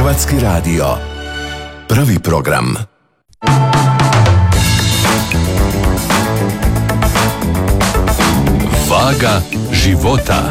Hrvatski radio. Prvi program. Vaga života.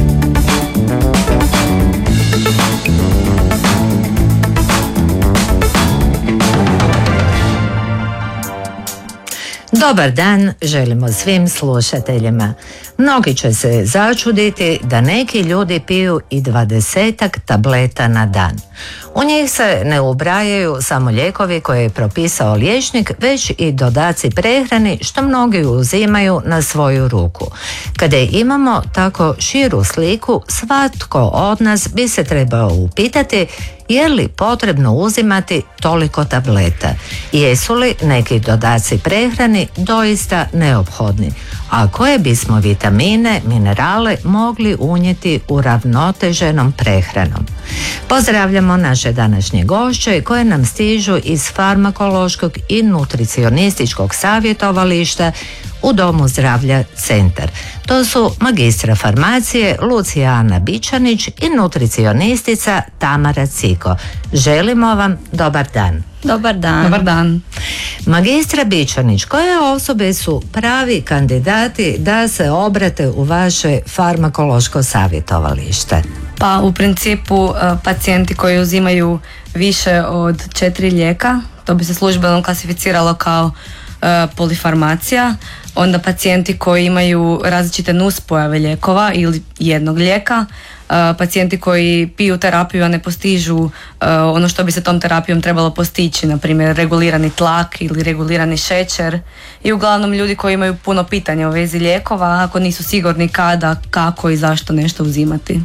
Dobar dan želimo svim slušateljima. Mnogi će se začuditi da neki ljudi piju i 20 tableta na dan. U njih se ne ubrajaju samo lijekovi koje je propisao liječnik, već i dodaci prehrani što mnogi uzimaju na svoju ruku. Kada imamo tako širu sliku, svatko od nas bi se trebao upitati je li potrebno uzimati toliko tableta? Jesu li neki dodaci prehrani doista neophodni? A koje bismo vitamine, minerale mogli unijeti uravnoteženom prehranom? Pozdravljamo naše današnje gošće koje nam stižu iz Farmakološkog i nutricionističkog savjetovališta u Domu zdravlja Centar. To su magistra farmacije Lucijana Bičanić i nutricionistica Tamara Ciko. Želimo vam dobar dan. Dobar dan. Dobar dan. Magistra Bičanić, koje osobe su pravi kandidati da se obrate u vaše farmakološko savjetovalište? Pa u principu pacijenti koji uzimaju više od 4 lijeka, to bi se službeno klasificiralo kao polifarmacija, onda pacijenti koji imaju različite nuspojave lijekova ili jednog lijeka, pacijenti koji piju terapiju a ne postižu ono što bi se tom terapijom trebalo postići, na primjer regulirani tlak ili regulirani šećer, i uglavnom ljudi koji imaju puno pitanja u vezi lijekova ako nisu sigurni kada, kako i zašto nešto uzimati.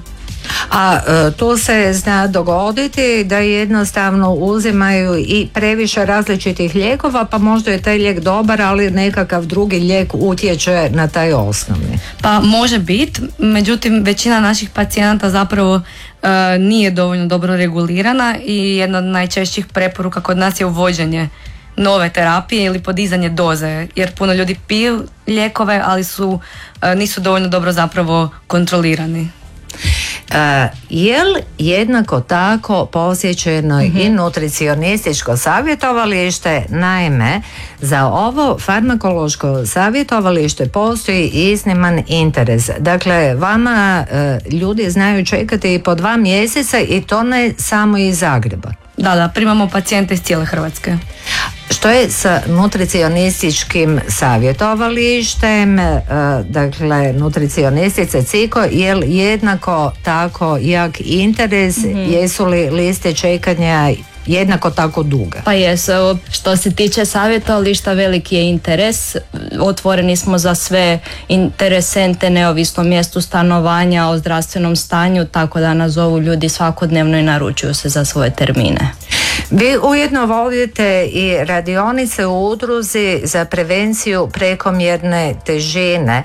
A tu se zna dogoditi da jednostavno uzimaju i previše različitih lijekova, pa možda je taj lijek dobar, ali nekakav drugi lijek utječe na taj osnovni. Pa može biti, međutim većina naših pacijenata zapravo nije dovoljno dobro regulirana i jedna od najčešćih preporuka kod nas je uvođenje nove terapije ili podizanje doze, jer puno ljudi piju lijekove, ali nisu dovoljno dobro zapravo kontrolirani. Je li jednako tako posjećeno i nutricionističko savjetovalište? Naime, za ovo farmakološko savjetovalište postoji izniman interes. Dakle, vama ljudi znaju čekati i po 2 mjeseca i to ne samo iz Zagreba. Da, primamo pacijente iz cijele Hrvatske. Što je sa nutricionističkim savjetovalištem, dakle nutricionistice Ciko, je li jednako tako jak interes, jesu li liste čekanja jednako tako duga? Pa jesu, što se tiče savjetovališta veliki je interes, otvoreni smo za sve interesente neovisno mjestu stanovanja, o zdravstvenom stanju, tako da nas zovu ljudi svakodnevno i naručuju se za svoje termine. Vi ujedno vodite i radionice u udruzi za prevenciju prekomjerne težine.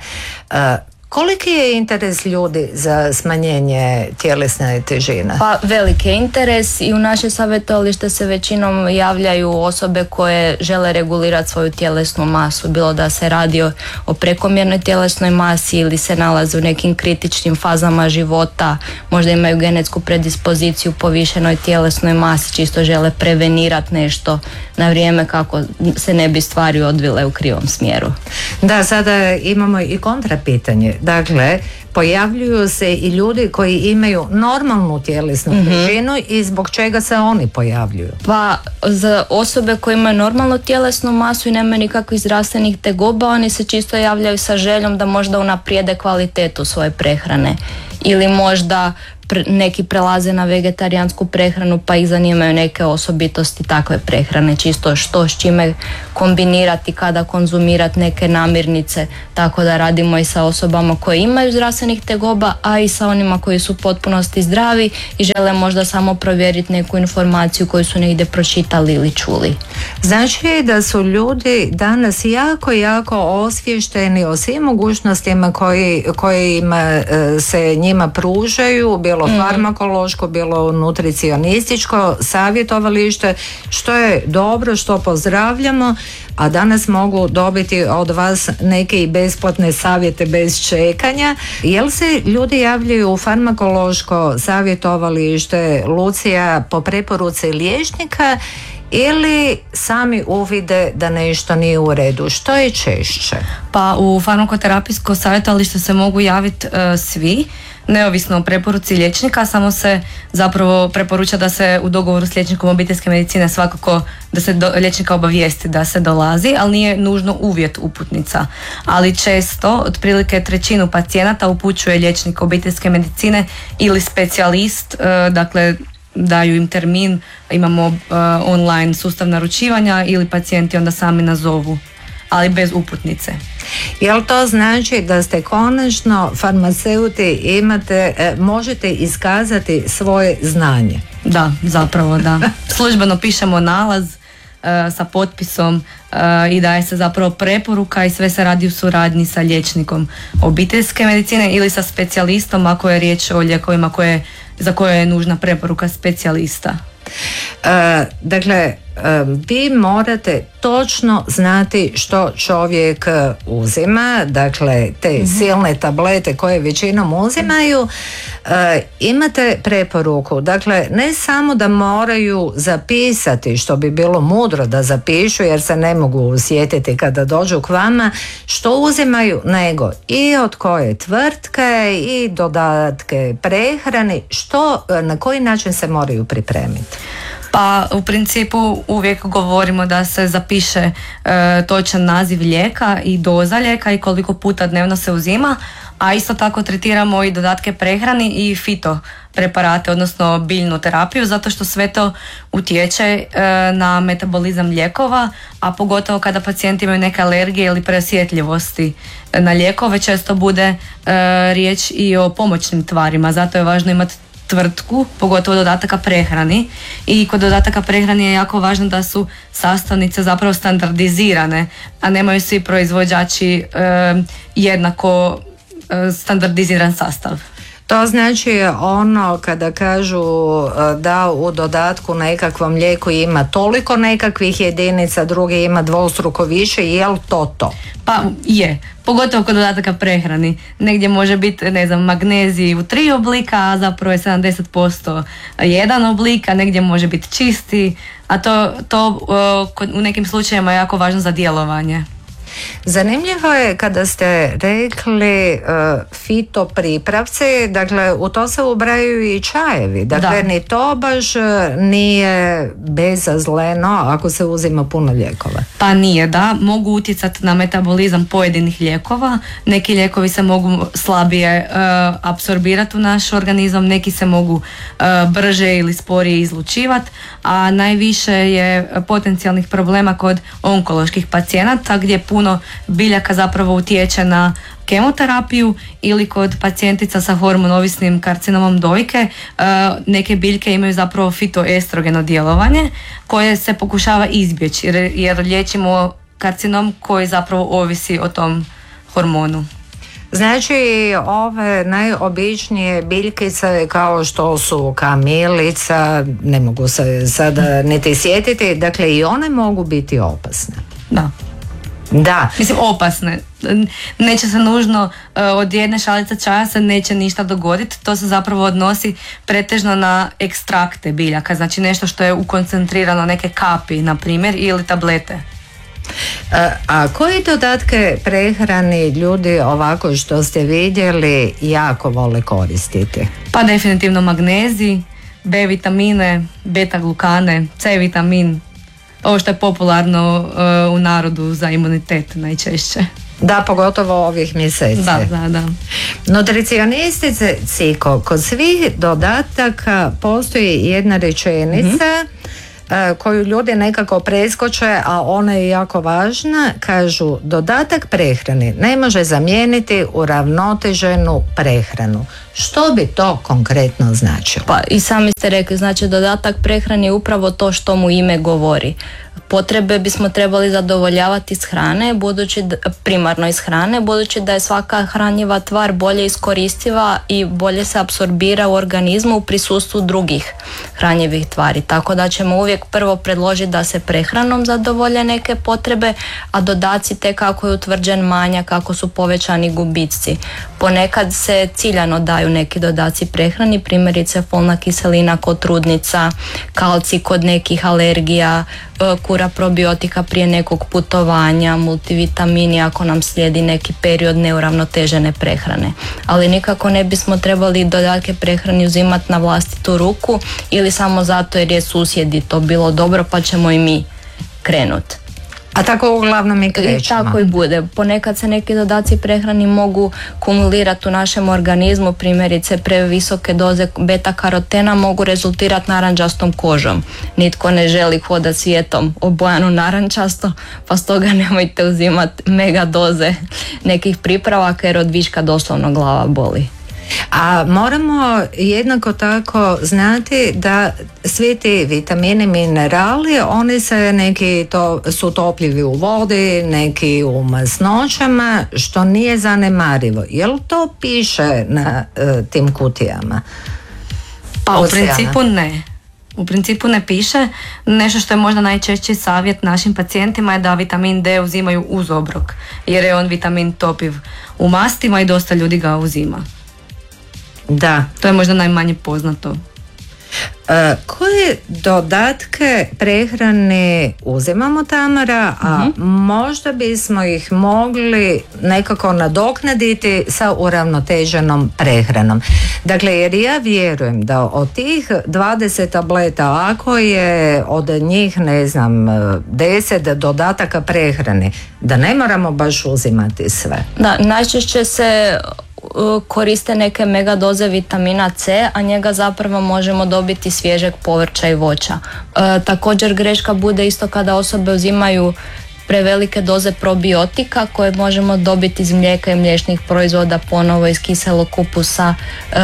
Koliki je interes ljudi za smanjenje tjelesne težine? Pa veliki je interes i u naše savjetovalište se većinom javljaju osobe koje žele regulirati svoju tjelesnu masu, bilo da se radi o prekomjernoj tjelesnoj masi ili se nalaze u nekim kritičnim fazama života, možda imaju genetsku predispoziciju povišenoj tjelesnoj masi, čisto žele prevenirati nešto na vrijeme kako se ne bi stvari odvile u krivom smjeru. Da, sada imamo i kontra pitanje. Dakle, pojavljuju se i ljudi koji imaju normalnu tjelesnu težinu i zbog čega se oni pojavljuju? Pa za osobe koje imaju normalnu tjelesnu masu i nemaju nikakvih zdravstvenih tegoba, oni se čisto javljaju sa željom da možda unaprijede kvalitetu svoje prehrane ili možda neki prelaze na vegetarijansku prehranu pa ih zanimaju neke osobitosti takve prehrane, čisto što s čime kombinirati, kada konzumirati neke namirnice, tako da radimo i sa osobama koje imaju zdravstvenih tegoba, a i sa onima koji su u potpunosti zdravi i žele možda samo provjeriti neku informaciju koju su negdje pročitali ili čuli. Znači da su ljudi danas jako osvješteni o svim mogućnostima koji se njima pružaju, bilo bilo farmakološko, bilo nutricionističko savjetovalište, što je dobro, što pozdravljamo, a danas mogu dobiti od vas neke i besplatne savjete bez čekanja. Jel se ljudi javljaju u farmakološko savjetovalište, Lucija, po preporuci liječnika ili sami uvide da nešto nije u redu? Što je češće? Pa u farmakoterapijsko savjetovalište se mogu javiti svi, neovisno o preporuci liječnika, samo se zapravo preporuča da se u dogovoru s liječnikom obiteljske medicine svakako da se liječnika obavijesti da se dolazi, ali nije nužno uvjet uputnica. Ali često, otprilike 1/3 pacijenata upućuje liječnik obiteljske medicine ili specijalist, dakle daju im termin, imamo online sustav naručivanja ili pacijenti onda sami nazovu, ali bez uputnice. Jel to znači da ste konačno farmaceuti, možete iskazati svoje znanje? Da, zapravo da. Službeno pišemo nalaz sa potpisom i daje se zapravo preporuka i sve se radi u suradnji sa liječnikom obiteljske medicine ili sa specijalistom ako je riječ o lijekovima za koje je nužna preporuka specijalista. Dakle, vi morate točno znati što čovjek uzima, dakle te silne tablete koje većinom uzimaju. Imate preporuku, dakle ne samo da moraju zapisati, što bi bilo mudro da zapišu jer se ne mogu sjetiti kada dođu k vama što uzimaju, nego i od koje tvrtke i dodatke prehrani, na koji način se moraju pripremiti. Pa u principu uvijek govorimo da se zapiše točan naziv lijeka i doza lijeka i koliko puta dnevno se uzima, a isto tako tretiramo i dodatke prehrani i fito preparate, odnosno biljnu terapiju, zato što sve to utječe na metabolizam lijekova, a pogotovo kada pacijenti imaju neke alergije ili preosjetljivosti na lijekove, često bude riječ i o pomoćnim tvarima, zato je važno imati tvrtku, pogotovo dodataka prehrani, i kod dodataka prehrani je jako važno da su sastavnice zapravo standardizirane, a nemaju svi proizvođači jednako standardiziran sastav. To znači ono kada kažu da u dodatku nekakvom lijeku ima toliko nekakvih jedinica, drugi ima dvostruko više, je li to? Pa je, pogotovo kod dodataka prehrani. Negdje može biti, magnezij u 3 oblika, a zapravo je 70% jedan oblik, a negdje može biti čisti, a to u nekim slučajevima je jako važno za djelovanje. Zanimljivo je kada ste rekli fitopripravci, dakle u to se ubrajaju i čajevi, dakle ni to baš nije bezazleno ako se uzima puno lijekova. Pa nije, da, mogu utjecati na metabolizam pojedinih lijekova, neki lijekovi se mogu slabije apsorbirati u naš organizam, neki se mogu brže ili sporije izlučivati, a najviše je potencijalnih problema kod onkoloških pacijenata gdje puno biljaka zapravo utječe na kemoterapiju ili kod pacijentica sa hormonovisnim karcinomom dojke. Neke biljke imaju zapravo fitoestrogeno djelovanje koje se pokušava izbjeći jer liječimo karcinom koji zapravo ovisi o tom hormonu. Znači ove najobičnije biljkice kao što su kamilica, ne mogu se sada niti sjetiti, dakle i one mogu biti opasne. Da. Mislim, opasne. Neće se nužno od jedne šalice čaja se neće ništa dogoditi. To se zapravo odnosi pretežno na ekstrakte biljaka, znači nešto što je ukoncentrirano, neke kapi, na primjer, ili tablete. A koje dodatke prehrani ljudi ovako što ste vidjeli jako vole koristiti? Pa definitivno magnezij, B vitamine, beta glukane, C vitamin, ovo što je popularno u narodu za imunitet najčešće. Da, pogotovo ovih mjeseci. Da. Nutricionistice Ciko, kod svih dodataka postoji jedna rečenica koju ljudi nekako preskoče, a ona je jako važna. Kažu, dodatak prehrani ne može zamijeniti uravnoteženu prehranu. Što bi to konkretno značilo? Pa i sami ste rekli, znači dodatak prehrani je upravo to što mu ime govori. Potrebe bismo trebali zadovoljavati iz hrane, primarno iz hrane, budući da je svaka hranjiva tvar bolje iskoristiva i bolje se apsorbira u organizmu u prisustvu drugih hranjivih tvari. Tako da ćemo uvijek prvo predložiti da se prehranom zadovolje neke potrebe, a dodaci tek kako je utvrđen manjak, kako su povećani gubici. Ponekad se ciljano daju neki dodaci prehrani, primjerice folna kiselina kod trudnica, kalcij kod nekih alergija, kura probiotika prije nekog putovanja, multivitamini ako nam slijedi neki period neuravnotežene prehrane. Ali nikako ne bismo trebali dodatke prehrani uzimati na vlastitu ruku ili samo zato jer je susjedi to bilo dobro pa ćemo i mi krenuti. A tako uglavnom i krećemo. I tako i bude. Ponekad se neki dodaci prehrani mogu kumulirati u našem organizmu, primjerice previsoke doze beta karotena mogu rezultirati narančastom kožom. Nitko ne želi hodati svijetom obojano narančasto, pa stoga nemojte uzimati mega doze nekih pripravaka jer od viška doslovno glava boli. A moramo jednako tako znati da svi ti vitamini, minerali, oni se neki su topljivi u vodi, neki u masnoćama, što nije zanemarivo. Jel to piše na tim kutijama? Pa u principu ne. U principu ne piše. Nešto što je možda najčešći savjet našim pacijentima je da vitamin D uzimaju uz obrok, jer je on vitamin topiv u mastima i dosta ljudi ga uzima. Da. To je možda najmanje poznato. Koje dodatke prehrane uzimamo, Tamara, a možda bismo ih mogli nekako nadoknaditi sa uravnoteženom prehranom? Dakle, jer ja vjerujem da od tih 20 tableta, ako je od njih, 10 dodataka prehrane, da ne moramo baš uzimati sve. Da, najčešće se koriste neke mega doze vitamina C, a njega zapravo možemo dobiti svježeg povrća i voća. Također greška bude isto kada osobe uzimaju prevelike doze probiotika koje možemo dobiti iz mlijeka i mliječnih proizvoda, ponovo iz kiselog kupusa,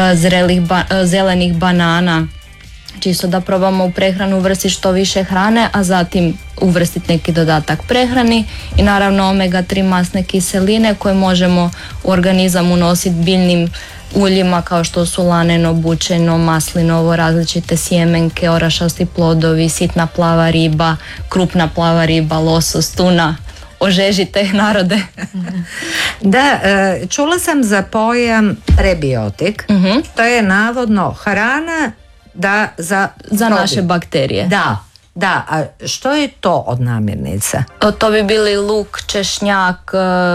zelenih banana. Čisto da probamo u prehranu uvrstiti što više hrane, a zatim uvrstiti neki dodatak prehrani i naravno omega-3 masne kiseline koje možemo u organizam unositi biljnim uljima kao što su laneno, bučeno, maslinovo, različite sjemenke, orašasti plodovi, sitna plava riba, krupna plava riba, losos, tuna. Ožežite narode. Da, čula sam za pojam prebiotik. To je navodno hrana za naše bakterije. Da, a što je to od namirnica? To bi bili luk, češnjak,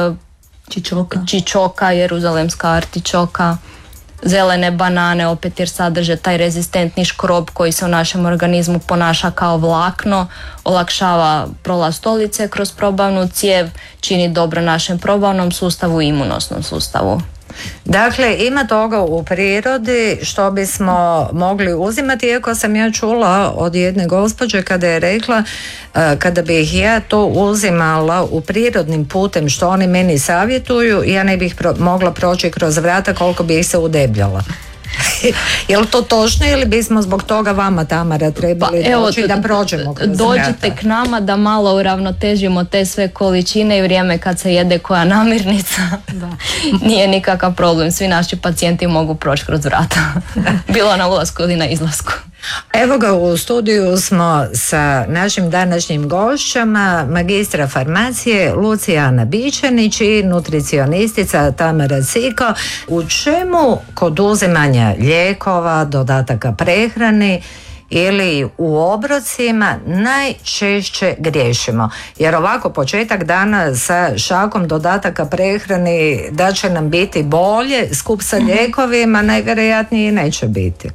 čičoka, jeruzalemska artičoka, zelene banane, opet jer sadrže taj rezistentni škrob koji se u našem organizmu ponaša kao vlakno, olakšava prolaz stolice kroz probavnu cijev, čini dobro našem probavnom sustavu i imunosnom sustavu. Dakle, ima toga u prirodi što bismo mogli uzimati, iako sam ja čula od jedne gospođe kada je rekla kada bih ja to uzimala u prirodnim putem što oni meni savjetuju, ja ne bih mogla proći kroz vrata koliko bih se udebljala. Je li to točno ili bismo zbog toga vama, Tamara, trebali doći da prođemo kroz vrata? Dođite k nama da malo uravnotežimo te sve količine i vrijeme kad se jede koja namirnica. Da. Nije nikakav problem, svi naši pacijenti mogu proći kroz vrata. Bilo na ulasku ili na izlasku. Evo ga, u studiju smo sa našim današnjim gošćama, magistra farmacije Lucijana Bičanić i nutricionistica Tamara Ciko. U čemu kod uzimanja lijekova, dodataka prehrani ili u obrocima najčešće griješimo? Jer ovako početak dana sa šakom dodataka prehrani da će nam biti bolje, skup sa lijekovima najvjerojatnije neće biti.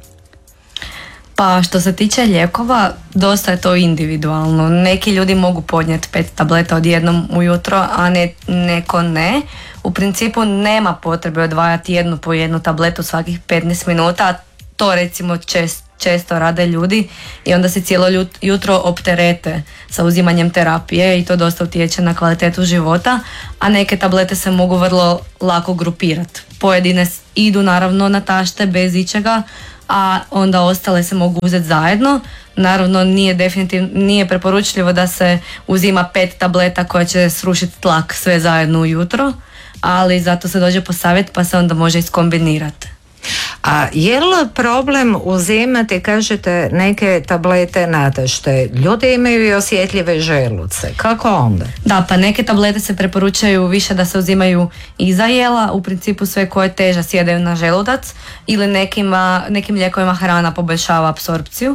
Pa što se tiče lijekova, dosta je to individualno. Neki ljudi mogu podnijeti 5 tableta odjednom ujutro, a neko ne. U principu nema potrebe odvajati jednu po jednu tabletu svakih 15 minuta. To recimo često rade ljudi i onda se cijelo jutro opterete sa uzimanjem terapije i to dosta utječe na kvalitetu života, a neke tablete se mogu vrlo lako grupirati. Pojedine idu naravno na tašte bez ičega, a onda ostale se mogu uzeti zajedno. Naravno nije preporučljivo da se uzima 5 tableta koje će srušiti tlak sve zajedno ujutro, ali zato se dođe po savjet pa se onda može iskombinirati. A je li problem uzimati, kažete, neke tablete natašte? Ljudi imaju i osjetljive želuce. Kako onda? Da, pa neke tablete se preporučaju više da se uzimaju iza jela, u principu sve koje teža sjedaju na želudac, ili nekim lijekovima hrana poboljšava apsorpciju.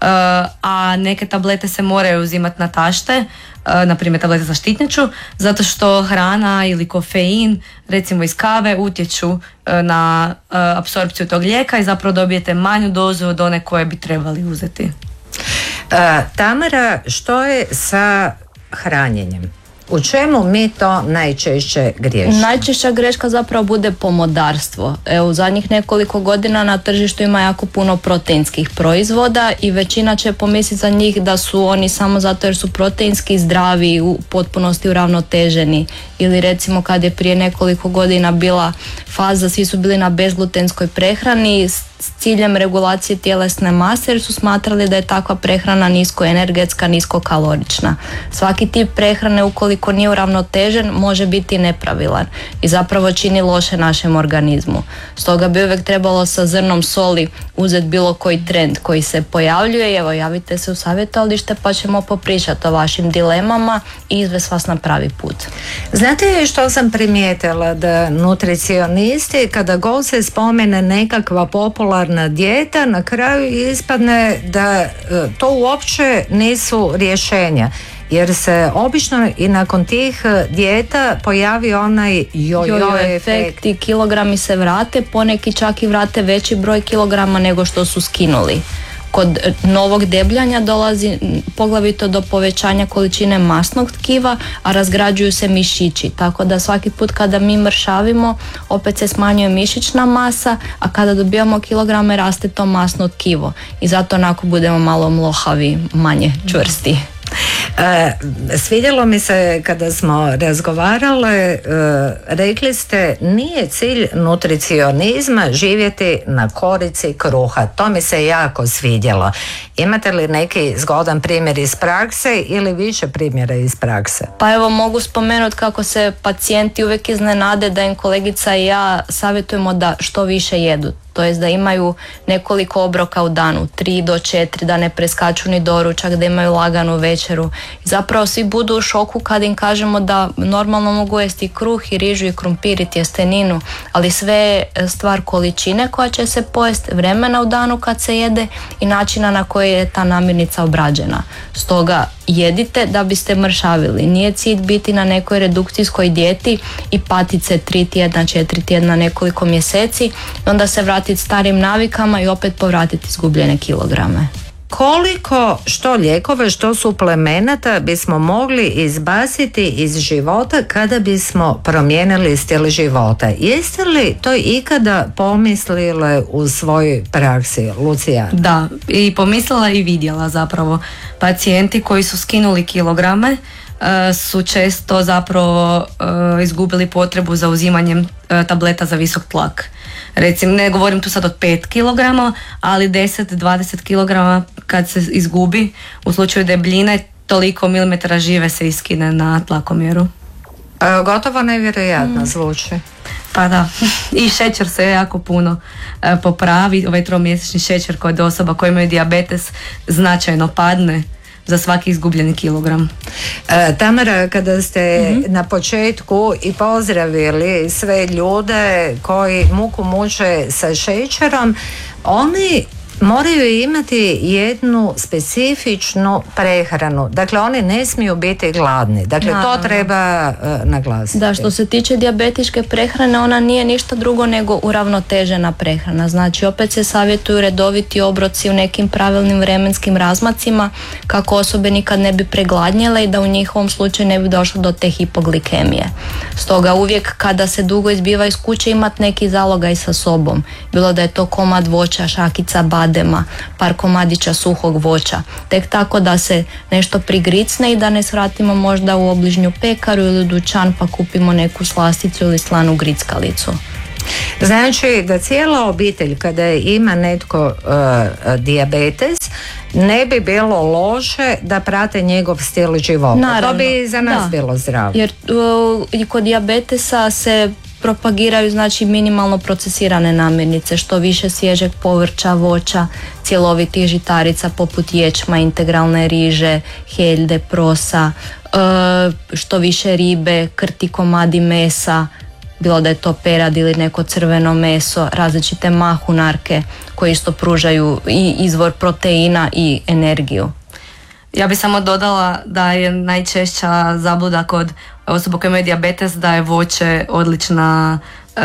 A neke tablete se moraju uzimati na tašte, na primjer tablete za štitnjaču, zato što hrana ili kofein, recimo iz kave, utječu na apsorpciju tog lijeka i zapravo dobijete manju dozu od one koje bi trebali uzeti. Tamara, što je sa hranjenjem? U čemu mi to najčešće griješimo? Najčešća greška zapravo bude pomodarstvo. U zadnjih nekoliko godina na tržištu ima jako puno proteinskih proizvoda i većina će pomisliti za njih da su oni samo zato jer su proteinski zdravi i u potpunosti uravnoteženi. Ili recimo kad je prije nekoliko godina bila faza, svi su bili na bezglutenskoj prehrani s ciljem regulacije tjelesne mase jer su smatrali da je takva prehrana niskoenergetska, niskokalorična. Svaki tip prehrane ukoliko nije uravnotežen može biti nepravilan i zapravo čini loše našem organizmu. Stoga bi uvijek trebalo sa zrnom soli uzeti bilo koji trend koji se pojavljuje i evo javite se u savjetovalište pa ćemo popričati o vašim dilemama i izvesti vas na pravi put. Znate što sam primijetila? Da nutricionisti kada god se spomene nekakva popularna dijeta, na kraju ispadne da to uopće nisu rješenja. Jer se obično i nakon tih dijeta pojavi onaj jojo efekt Svidjelo mi se kada smo razgovarale, rekli ste nije cilj nutricionizma živjeti na korici kruha. To mi se jako svidjelo. Imate li neki zgodan primjer iz prakse ili više primjera iz prakse? Pa evo mogu spomenuti kako se pacijenti uvijek iznenade da im kolegica i ja savjetujemo da što više jedu. To jest da imaju nekoliko obroka u danu, 3 do 4, da ne preskaču ni doručak, da imaju laganu večeru. I zapravo svi budu u šoku kad im kažemo da normalno mogu jesti i kruh i rižu i krumpir i tjesteninu, ali sve je stvar količine koja će se pojesti, vremena u danu kad se jede i načina na koji je ta namirnica obrađena. Stoga jedite da biste mršavili. Nije cilj biti na nekoj redukcijskoj dijeti i patiti se 3 tjedna, 4 tjedna, nekoliko mjeseci i onda se vratiti starim navikama i opet povratiti izgubljene kilograme. Koliko što lijekova, što suplemenata bismo mogli izbaciti iz života kada bismo promijenili stil života? Jeste li to ikada pomislile u svojoj praksi, Lucija? Da, i pomislila i vidjela zapravo. Pacijenti koji su skinuli kilograme su često zapravo izgubili potrebu za uzimanjem tableta za visok tlak. Recimo, ne govorim tu sad od 5 kg, ali 10-20 kg kad se izgubi u slučaju debljine, toliko milimetara žive se iskine na tlakomjeru. Gotovo nevjerojatno zvuči. Pa da, i šećer se jako puno popravi, ovaj tromjesečni šećer kod osoba koji imaju dijabetes značajno padne za svaki izgubljeni kilogram. Tamara, kada ste na početku i pozdravili sve ljude koji muku muče sa šećerom, oni moraju imati jednu specifičnu prehranu. Dakle, oni ne smiju biti gladni. Dakle, to treba naglasiti. Da, što se tiče dijabetičke prehrane, ona nije ništa drugo nego uravnotežena prehrana. Znači, opet se savjetuju redoviti obroci u nekim pravilnim vremenskim razmacima kako osobe nikad ne bi pregladnjele i da u njihovom slučaju ne bi došlo do te hipoglikemije. Stoga uvijek kada se dugo izbiva iz kuće imati neki zalogaj sa sobom. Bilo da je to komad voća, šakica, badema, badema, par komadića suhog voća. Tek tako da se nešto prigricne i da ne svratimo možda u obližnju pekaru ili dućan pa kupimo neku slasticu ili slanu grickalicu. Znači da cijela obitelj kada ima netko dijabetes, ne bi bilo loše da prate njegov stil života. Naravno, to bi za nas bilo zdravo. Jer i kod dijabetesa se propagiraju znači minimalno procesirane namirnice, što više svježeg povrća, voća, cjelovitih žitarica poput ječma, integralne riže, heljde, prosa, što više ribe, krti komadi mesa, bilo da je to perad ili neko crveno meso, različite mahunarke koje isto pružaju i izvor proteina i energiju. Ja bih samo dodala da je najčešća zabluda kod osoba koje imaju dijabetes da je voće odlična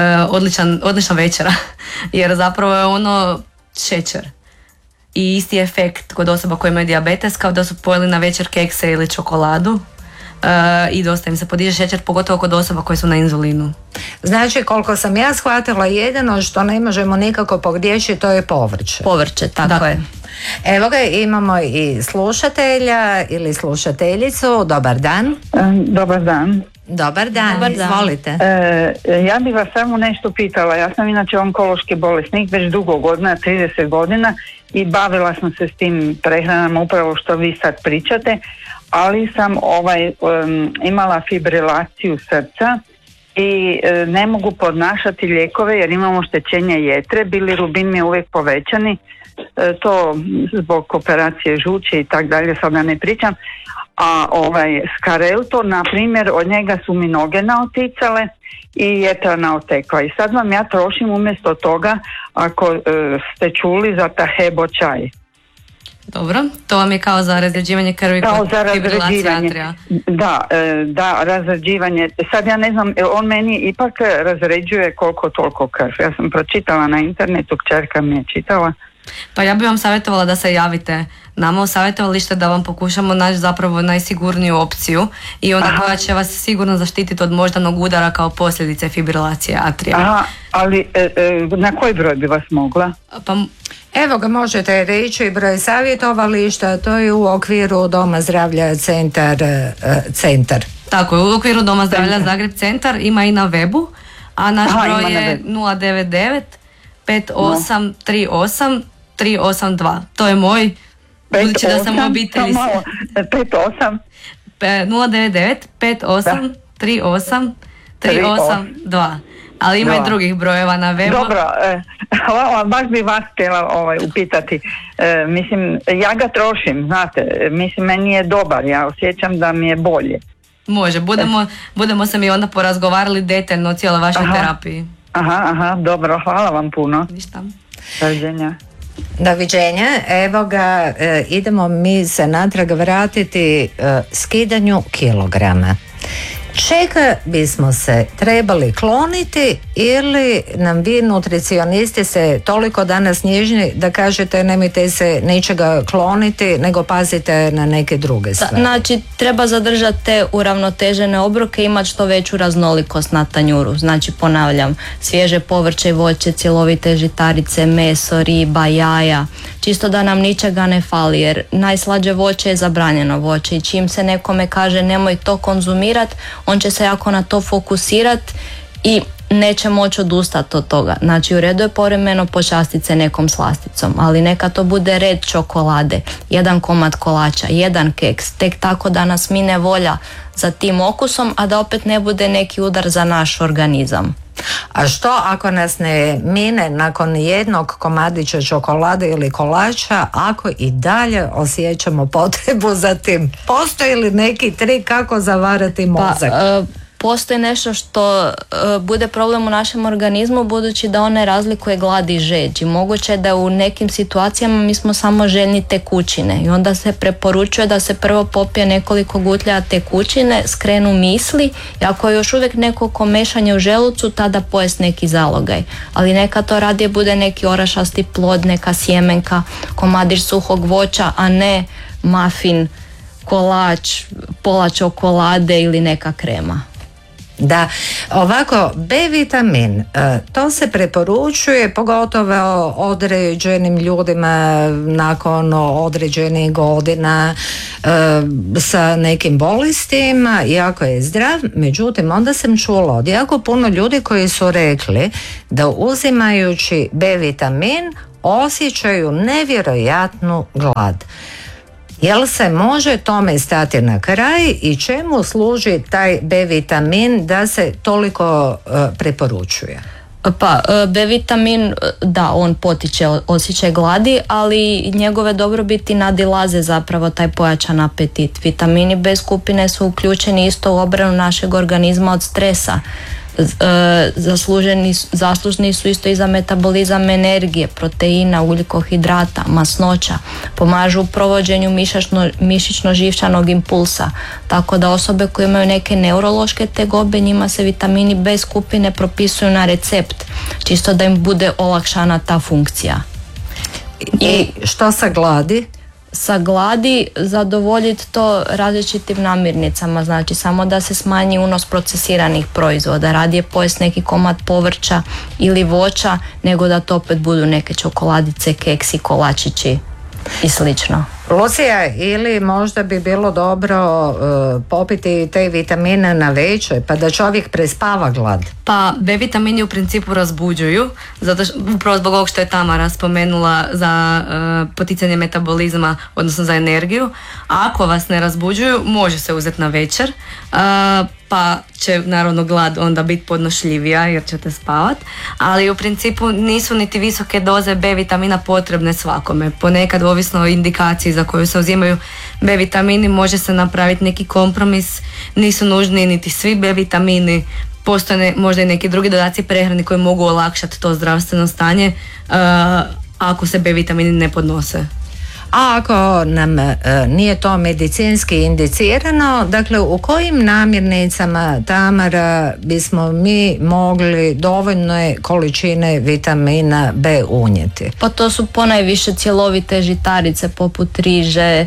večera, jer zapravo je ono šećer. I isti efekt kod osoba koje imaju dijabetes kao da su pojeli na večer kekse ili čokoladu. I dosta im se podiže šećer, pogotovo kod osoba koje su na inzulinu. Znači, koliko sam ja shvatila, jedino što ne možemo nikako pogriješiti, to je povrće. Povrće, tako je. Evo ga, imamo i slušatelja ili slušateljicu. Dobar dan. Dobar dan. Dobar dan, izvolite. Ja bih vas samo nešto pitala. Ja sam inače onkološki bolesnik već dugo godina, 30 godina, i bavila sam se s tim prehranama upravo što vi sad pričate, ali sam imala fibrilaciju srca i ne mogu podnašati lijekove jer imam oštećenje jetre, bilirubin mi je uvijek povećani, to zbog operacije žuče i tak dalje, sad da ne pričam. A Skarelto, na primjer, od njega su mi noge naoticale i jetra naotekla. I sad vam ja trošim umjesto toga, ako ste čuli, za Tahebo čaj. Dobro, to vam je kao za razređivanje krvi kod fibrilacije atrija. Da, razređivanje. Sad ja ne znam, on meni ipak razređuje koliko toliko krv. Ja sam pročitala na internetu, kćerka mi je čitala. Pa ja bih vam savjetovala da se javite nama u savjetovalište da vam pokušamo naći zapravo najsigurniju opciju i ona koja će vas sigurno zaštititi od moždanog udara kao posljedice fibrilacije atrija. Aha, ali na koji broj bi vas mogla? Pa evo ga, možete reći broj savjetovališta, to je u okviru Doma zdravlja centar. Tako je, u okviru Doma zdravlja Zagreb centar, ima i na webu, a naš broj je 099 5838 382. To je moj, budući da sam u obitelji. 099 5838 382. Ali ima i drugih brojeva na webu. Dobro, hvala, baš bi vas htjela upitati. Mislim, ja ga trošim, znate, mislim, meni je dobar, ja osjećam da mi je bolje. Može, budemo se mi onda porazgovarali detaljno o cijeloj vašoj terapiji. Aha, dobro, hvala vam puno. Ništa. Doviđenja. Doviđenja, evo ga, idemo mi se natrag vratiti skidanju kilograma. Čega bismo se trebali kloniti ili nam vi nutricionisti se toliko danas nježni da kažete nemojte se ničega kloniti nego pazite na neke druge stvari? Znači treba zadržati te uravnotežene obroke, imati što veću raznolikost na tanjuru. Znači ponavljam, svježe povrće i voće, cjelovite žitarice, meso, riba, jaja, čisto da nam ničega ne fali jer najslađe voće je zabranjeno voće i čim se nekome kaže nemoj to konzumirati, on će se jako na to fokusirati i neće moći odustati od toga. Znači u redu je povremeno počastiti se nekom slasticom, ali neka to bude red čokolade, jedan komad kolača, jedan keks, tek tako da nas mine volja za tim okusom, a da opet ne bude neki udar za naš organizam. A što ako nas ne mine nakon jednog komadića čokolade ili kolača, ako i dalje osjećamo potrebu za tim? Postoji li neki trik kako zavarati mozak? Postoji nešto što bude problem u našem organizmu budući da on ne razlikuje glad i žeđ i moguće je da u nekim situacijama mi smo samo željni tekućine i onda se preporučuje da se prvo popije nekoliko gutlja tekućine, skrenu misli i ako je još uvijek neko komešanje u želucu tada pojest neki zalogaj, ali neka to radije bude neki orašasti plod, neka sjemenka, komadić suhog voća, a ne muffin, kolač, pola čokolade ili neka krema. Da, ovako, B vitamin, to se preporučuje pogotovo određenim ljudima nakon određenih godina sa nekim bolestima, jako je zdrav. Međutim, onda sam čula od jako puno ljudi koji su rekli da uzimajući B vitamin osjećaju nevjerojatnu glad. Jel se može tome stati na kraj i čemu služi taj B vitamin da se toliko preporučuje? Pa, B vitamin, da, on potiče osjećaj gladi, ali njegove dobrobiti nadilaze zapravo taj pojačan apetit. Vitamini B skupine su uključeni isto u obranu našeg organizma od stresa. Zaslužni su isto i za metabolizam energije, proteina, ugljikohidrata, masnoća, pomažu u provođenju mišićno-živčanog impulsa, tako da osobe koje imaju neke neurološke tegobe, njima se vitamini B skupine propisuju na recept, čisto da im bude olakšana ta funkcija. I što sa gladi? Sa gladi zadovoljiti to različitim namirnicama, znači samo da se smanji unos procesiranih proizvoda, radije pojesti neki komad povrća ili voća nego da to opet budu neke čokoladice, keksi, kolačići i slično. Lucija, ili možda bi bilo dobro popiti te vitamine na večer pa da čovjek prespava glad? Pa B vitamini u principu razbuđuju, zato što, upravo zbog ovog što je Tamara spomenula za poticanje metabolizma, odnosno za energiju. A ako vas ne razbuđuju, može se uzeti na večer, pa će naravno glad onda biti podnošljivija jer ćete spavat, ali u principu nisu niti visoke doze B vitamina potrebne svakome. Ponekad, ovisno o indikaciji za koju se uzimaju B vitamini, može se napraviti neki kompromis, nisu nužni niti svi B vitamini, postoje možda i neki drugi dodaci prehrani koji mogu olakšati to zdravstveno stanje ako se B vitamini ne podnose. A ako nam nije to medicinski indicirano, dakle u kojim namirnicama, Tamara, bismo mi mogli dovoljne količine vitamina B unijeti? Pa to su ponajviše cjelovite žitarice poput riže,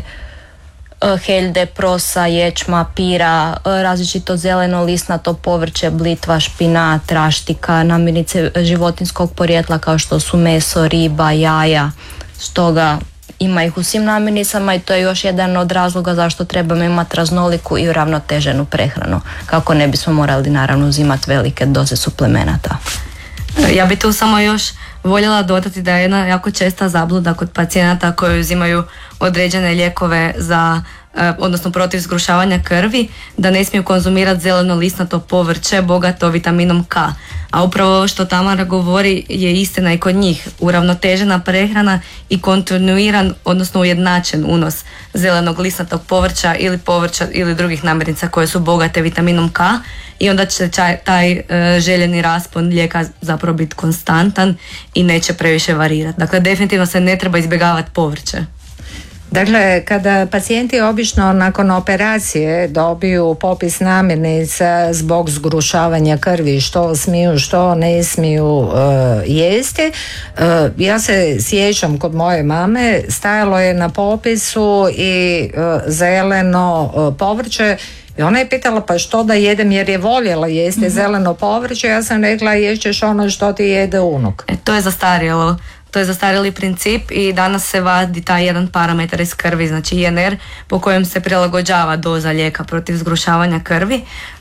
heljde, prosa, ječma, pira, različito zeleno lisnato povrće, blitva, špinat, raštika, namirnice životinjskog porijekla kao što su meso, riba, jaja. Stoga ima ih u svim namirnicama i to je još jedan od razloga zašto trebamo imati raznoliku i uravnoteženu prehranu, kako ne bismo morali naravno uzimati velike doze suplemenata. Ja bi tu samo još voljela dodati da je jedna jako česta zabluda kod pacijenata koji uzimaju određene lijekove za odnosno protiv zgrušavanja krvi, da ne smiju konzumirati zeleno lisnato povrće bogato vitaminom K. A upravo ovo što Tamara govori je istina i kod njih. Uravnotežena prehrana i kontinuiran, odnosno ujednačen unos zelenog lisnatog povrća ili drugih namirnica koje su bogate vitaminom K, i onda će taj željeni raspon lijeka zapravo biti konstantan i neće previše varirati. Dakle, definitivno se ne treba izbjegavati povrće. Dakle, kada pacijenti obično nakon operacije dobiju popis namirnica zbog zgrušavanja krvi, što smiju, što ne smiju jesti, ja se sjećam kod moje mame, stajalo je na popisu i zeleno povrće. I ona je pitala pa što da jedem jer je voljela jesti zeleno povrće. Ja sam rekla ješćeš ono što ti jede unuk. To je zastarjelo. To je zastarjeli princip i danas se vadi taj jedan parametar iz krvi, znači INR, po kojem se prilagođava doza lijeka protiv zgrušavanja krvi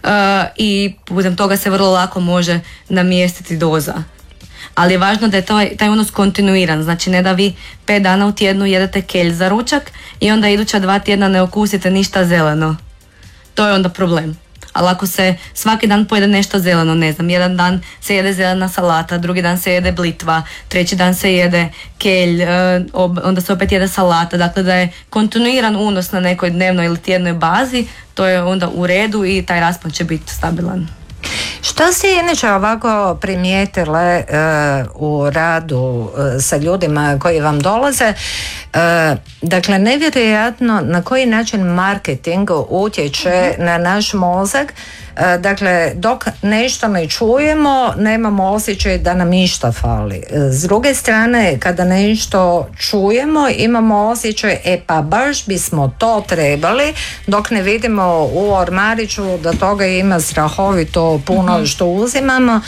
i putem toga se vrlo lako može namjestiti doza. Ali je važno da je taj unos kontinuiran, znači ne da vi 5 dana u tjednu jedete kelj za ručak i onda iduća 2 tjedna ne okusite ništa zeleno. To je onda problem. Ali ako se svaki dan pojede nešto zeleno, ne znam, jedan dan se jede zelena salata, drugi dan se jede blitva, treći dan se jede kelj, onda se opet jede salata, dakle da je kontinuiran unos na nekoj dnevnoj ili tjednoj bazi, to je onda u redu i taj raspon će biti stabilan. Što ste inače ovako primijetile u radu sa ljudima koji vam dolaze? Dakle, nevjerojatno na koji način marketing utječe na naš mozak. Dakle, dok nešto ne čujemo, nemamo osjećaj da nam išta fali. S druge strane, kada nešto čujemo, imamo osjećaj, pa baš bismo to trebali, dok ne vidimo u ormariću da toga ima strahovito puno što uzimamo.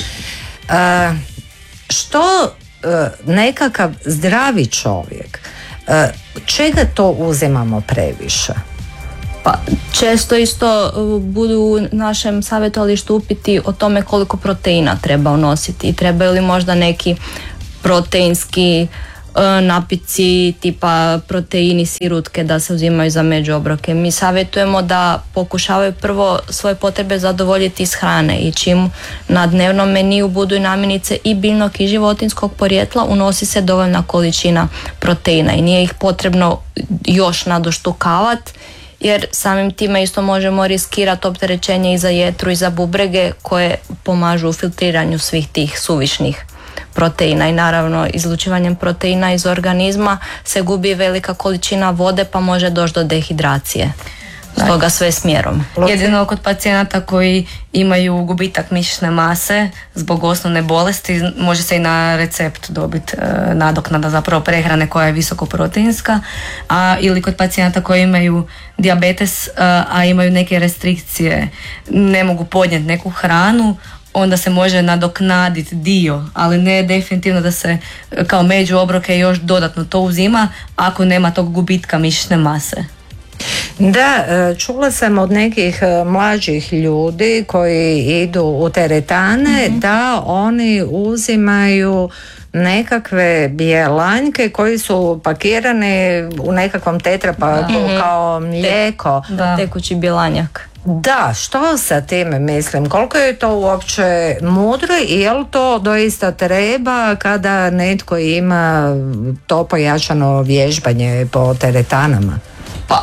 Što nekakav zdravi čovjek, čega to uzimamo previše? Pa često isto budu u našem savjetovalištu upiti o tome koliko proteina treba unositi i trebaju li možda neki proteinski napici tipa proteini, sirutke da se uzimaju za međuobroke. Mi savjetujemo da pokušavaju prvo svoje potrebe zadovoljiti iz hrane i čim na dnevnom meniju budu i namirnice i biljnog i životinjskog porijekla, unosi se dovoljna količina proteina i nije ih potrebno još nadoštukavati, jer samim time isto možemo riskirati opterećenje i za jetru i za bubrege koje pomažu u filtriranju svih tih suvišnih proteina i naravno izlučivanjem proteina iz organizma se gubi velika količina vode pa može doći do dehidracije. Stoga sve smjerom. Jedino kod pacijenata koji imaju gubitak mišićne mase zbog osnovne bolesti može se i na recept dobiti nadoknada zapravo prehrane koja je visokoproteinska, ili kod pacijenata koji imaju dijabetes a imaju neke restrikcije, ne mogu podnijeti neku hranu, onda se može nadoknaditi dio, ali ne definitivno da se kao među obroke još dodatno to uzima ako nema tog gubitka mišićne mase. Da, čula sam od nekih mlađih ljudi koji idu u teretane da oni uzimaju nekakve bjelanjke koji su pakirani u nekakvom tetrapaku kao mlijeko. Da, tekući bjelanjak. Da, što sa time mislim? Koliko je to uopće mudro i je li to doista treba kada netko ima to pojačano vježbanje po teretanama? Pa,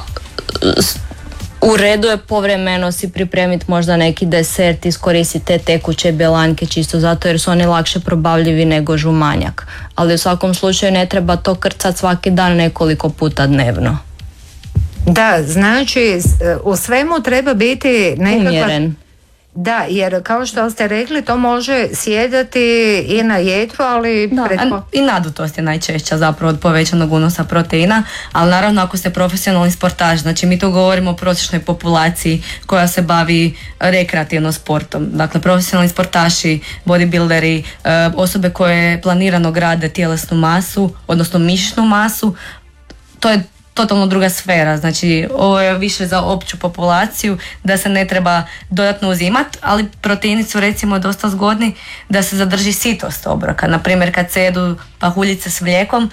u redu je povremeno si pripremiti možda neki desert, iskoristiti te tekuće bjelanke čisto zato jer su oni lakše probavljivi nego žumanjak. Ali u svakom slučaju ne treba to krcati svaki dan nekoliko puta dnevno. Da, znači u svemu treba biti nekakva... Umjeren. Da, jer kao što ste rekli, to može sjedati i na jetru, ali... I nadutost je najčešća zapravo od povećanog unosa proteina, ali naravno ako ste profesionalni sportaš, znači mi tu govorimo o prosječnoj populaciji koja se bavi rekreativno sportom. Dakle, profesionalni sportaši, bodybuilderi, osobe koje planirano grade tjelesnu masu, odnosno mišićnu masu, to je totalno druga sfera, znači ovo je više za opću populaciju da se ne treba dodatno uzimati, ali proteini su recimo dosta zgodni da se zadrži sitost obroka. Naprimjer kad se jedu pahuljice s mlijekom,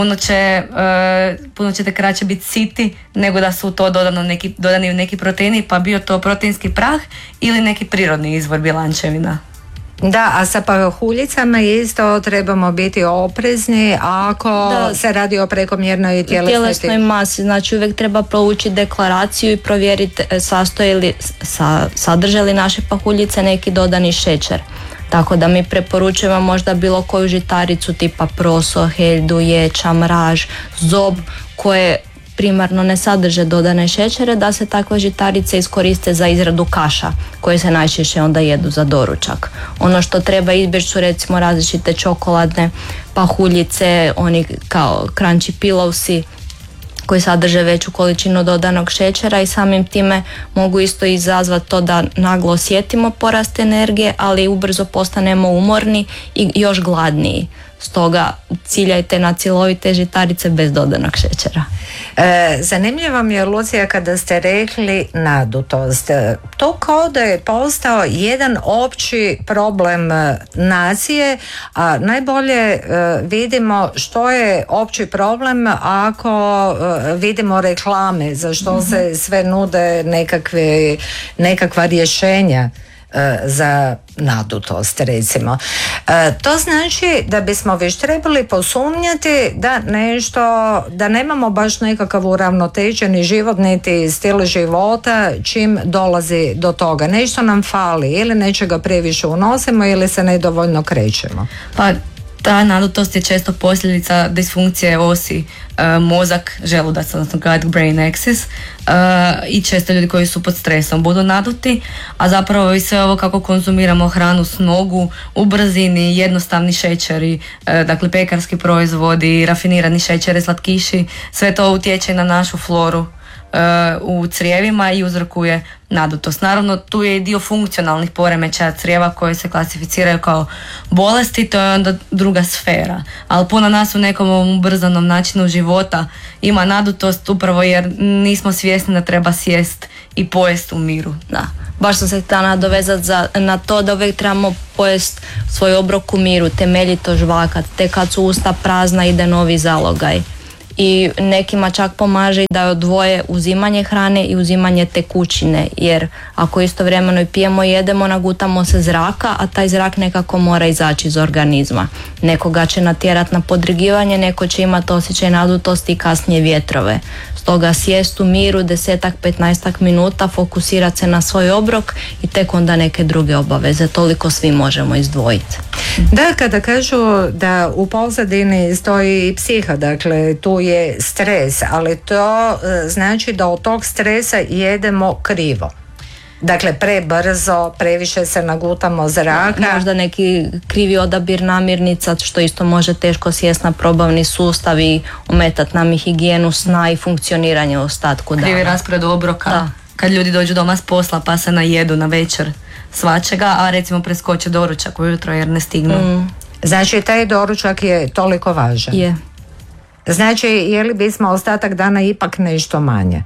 puno ćete kraće biti siti nego da su to dodani neki proteini, pa bio to proteinski prah ili neki prirodni izvor bjelančevina. Da, a sa pahuljicama isto trebamo biti oprezni ako se radi o prekomjernoj tjelesnoj masi. Znači uvijek treba proučiti deklaraciju i provjeriti sadrže li naše pahuljice neki dodani šećer. Tako da mi preporučujemo možda bilo koju žitaricu tipa proso, heljdu, ječam, raž, zob koje primarno ne sadrže dodane šećere, da se takve žitarice iskoriste za izradu kaša koje se najčešće onda jedu za doručak. Ono što treba izbjeći su recimo različite čokoladne pahuljice, oni kao crunchy pillovsi koji sadrže veću količinu dodanog šećera i samim time mogu isto izazvati to da naglo osjetimo porast energije, ali ubrzo postanemo umorni i još gladniji. Stoga ciljajte na cjelovite žitarice bez dodanog šećera. Zanimljivo mi je, Lucija, kada ste rekli nadutost. To kao da je postao jedan opći problem nacije, a najbolje vidimo što je opći problem ako vidimo reklame za što se sve nude nekakva rješenja za nadutost, recimo. To znači da bismo već trebali posumnjati da nemamo baš nekakav uravnoteženi život niti stil života čim dolazi do toga. Nešto nam fali, ili nečega previše unosimo ili se nedovoljno krećemo. Pa ta nadutost je često posljedica disfunkcije osi mozak, želudac, odnosno gut-brain axis, i često ljudi koji su pod stresom budu naduti, a zapravo i sve ovo kako konzumiramo hranu s nogu, u brzini, jednostavni šećeri, dakle pekarski proizvodi, rafinirani šećeri, slatkiši, sve to utječe na našu floru u crijevima i uzrokuje nadutost. Naravno, tu je i dio funkcionalnih poremećaja crijeva koji se klasificiraju kao bolesti, to je onda druga sfera. Ali puno nas u nekom ovom ubrzanom načinu života ima nadutost upravo jer nismo svjesni da treba sjest i pojest u miru. Da. Baš sam se htjela nadovezati na to da uvijek trebamo pojest svoj obrok u miru, temeljito žvakat, te kad su usta prazna ide novi zalogaj. I nekima čak pomaže i da odvoje uzimanje hrane i uzimanje tekućine, jer ako istovremeno i pijemo i jedemo, nagutamo se zraka, a taj zrak nekako mora izaći iz organizma. Nekoga će natjerati na podrigivanje, neko će imati osjećaj nadutosti i kasnije vjetrove. Stoga sjest u miru 10-15 minuta, fokusirati se na svoj obrok i tek onda neke druge obaveze. Toliko svi možemo izdvojiti. Da, kada kažu da u pozadini stoji i psiha, dakle tu je stres, ali to znači da od tog stresa jedemo krivo. Dakle, prebrzo, previše se nagutamo zraka. Možda neki krivi odabir namirnica, što isto može teško sjest na probavni sustav i ometati nam i higijenu sna i funkcioniranje u ostatku dana. Krivi raspored obroka. Da. Kad ljudi dođu doma s posla pa se najedu na večer svačega, a recimo preskoče doručak ujutro jer ne stignu. Znači, taj doručak je toliko važan. Je. Znači, je li bismo ostatak dana ipak nešto manje?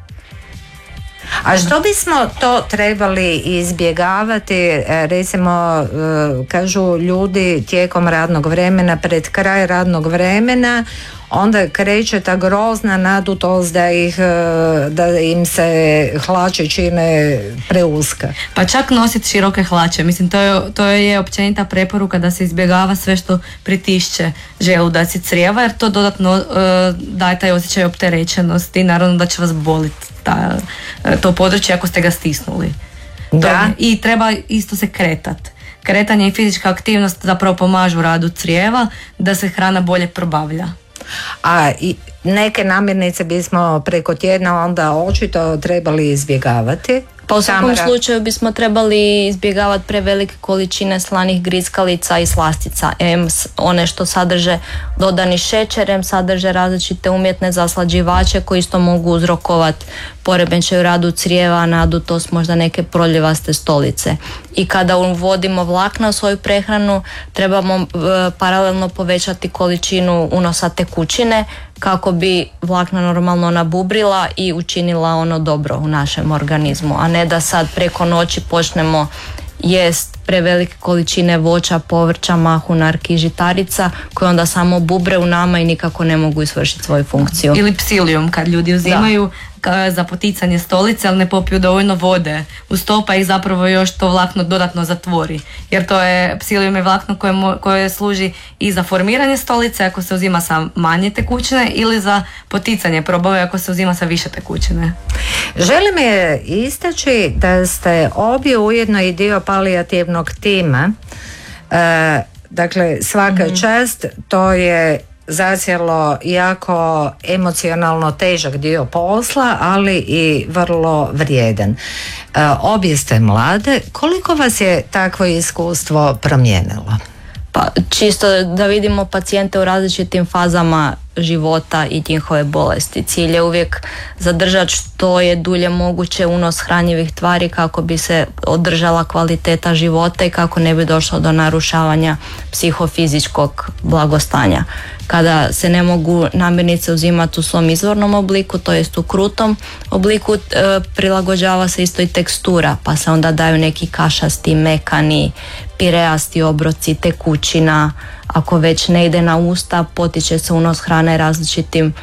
A što bismo to trebali izbjegavati, recimo kažu ljudi tijekom radnog vremena, pred kraj radnog vremena, onda kreće ta grozna nadutost da im se hlače čine preuska. Pa čak nositi široke hlače, mislim to je općenita preporuka da se izbjegava sve što pritišće želudac i crijeva, jer to dodatno daje taj osjećaj opterećenosti i naravno da će vas boliti to područje ako ste ga stisnuli. Da. I treba isto se kretati. Kretanje i fizička aktivnost zapravo pomažu radu crijeva da se hrana bolje probavlja. A i neke namirnice bismo preko tjedna onda očito trebali izbjegavati. Pa u svakom slučaju bismo trebali izbjegavati prevelike količine slanih grickalica i slastica. One što sadrže dodani šećer, sadrže različite umjetne zaslađivače koji isto mogu uzrokovati poremećaj u radu crijeva, nadutost, možda neke proljevaste stolice. I kada uvodimo vlakna u svoju prehranu, trebamo paralelno povećati količinu unosa tekućine kako bi vlakna normalno nabubrila i učinila ono dobro u našem organizmu, a ne da sad preko noći počnemo jest prevelike količine voća, povrća, mahunarki i žitarica koje onda samo bubre u nama i nikako ne mogu izvršiti svoju funkciju. Ili psilijum kad ljudi uzimaju za poticanje stolice, ali ne popiju dovoljno vode uz to, pa ih zapravo još to vlakno dodatno zatvori. Jer to je, psilijum je vlakno koje služi i za formiranje stolice ako se uzima sa manje tekućine ili za poticanje probave ako se uzima sa više tekućine. Želim je istaći da ste obje ujedno i dio palijativnog tima. Dakle, svaka čast, to je zacijelo jako emocionalno težak dio posla, ali i vrlo vrijedan. Obje ste mlade. Koliko vas je takvo iskustvo promijenilo? Pa čisto da vidimo pacijente u različitim fazama života i njihove bolesti. Cilj je uvijek zadržati što je dulje moguće unos hranjivih tvari kako bi se održala kvaliteta života i kako ne bi došlo do narušavanja psihofizičkog blagostanja. Kada se ne mogu namirnice uzimati u svom izvornom obliku, to jest u krutom obliku, prilagođava se isto i tekstura, pa se onda daju neki kašasti, mekani, pireasti obroci, tekućina. Ako već ne ide na usta, potiče se unos hrane različitim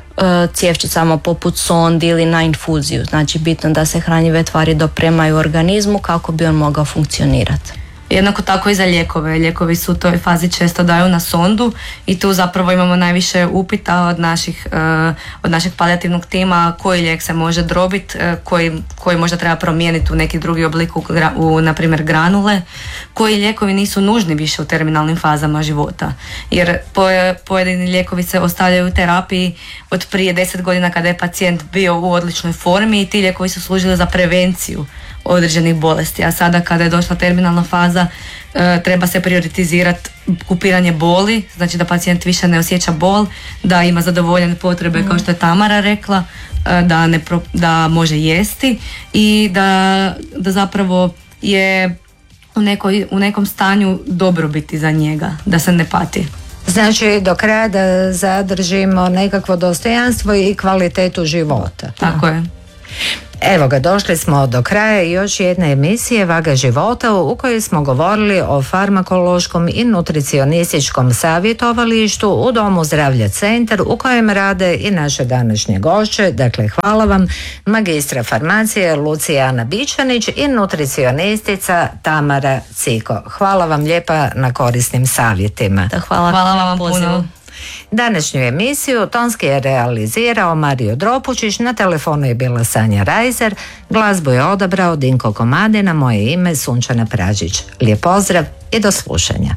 cjevčicama poput sondi ili na infuziju. Znači bitno da se hranjive tvari dopremaju organizmu kako bi on mogao funkcionirati. Jednako tako i za lijekove. Lijekovi su u toj fazi često daju na sondu i tu zapravo imamo najviše upita od našeg palijativnog tima koji lijek se može drobiti, koji možda treba promijeniti u neki drugi oblik, na primjer granule, koji lijekovi nisu nužni više u terminalnim fazama života. Jer pojedini lijekovi se ostavljaju u terapiji od prije 10 godina kada je pacijent bio u odličnoj formi i ti lijekovi su služili za prevenciju određenih bolesti, a sada kada je došla terminalna faza treba se prioritizirati kupiranje boli, znači da pacijent više ne osjeća bol, da ima zadovoljene potrebe kao što je Tamara rekla, da može jesti i da zapravo je u nekom stanju dobrobiti za njega, da se ne pati. Znači do kraja da zadržimo nekakvo dostojanstvo i kvalitetu života. Tako je. Evo ga, došli smo do kraja još jedne emisije Vaga života u kojoj smo govorili o farmakološkom i nutricionističkom savjetovalištu u Domu zdravlja Centar u kojem rade i naše današnje gošće. Dakle, hvala vam magistra farmacije Lucijana Bičanić i nutricionistica Tamara Ciko. Hvala vam lijepa na korisnim savjetima. Hvala vam puno. Današnju emisiju tonski je realizirao Mario Dropučić, na telefonu je bila Sanja Rajzer, glazbu je odabrao Dinko Komadina, moje ime Sunčana Pražić. Lijep pozdrav i do slušanja.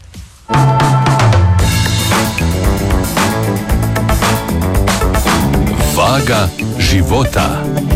Vaga života.